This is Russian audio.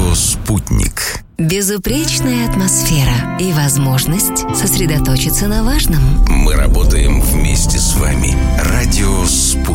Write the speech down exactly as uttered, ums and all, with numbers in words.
Радио «Спутник». Безупречная атмосфера и возможность сосредоточиться на важном. Мы работаем вместе с вами. Радио «Спутник».